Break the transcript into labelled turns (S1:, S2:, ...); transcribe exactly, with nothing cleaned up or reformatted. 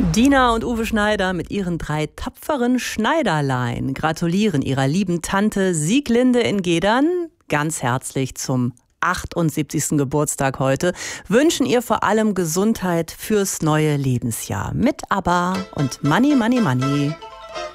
S1: Dina und Uwe Schneider mit ihren drei tapferen Schneiderlein gratulieren ihrer lieben Tante Sieglinde in Gedern ganz herzlich zum achtundsiebzigsten Geburtstag heute, wünschen ihr vor allem Gesundheit fürs neue Lebensjahr. Mit ABBA und Money, Money, Money.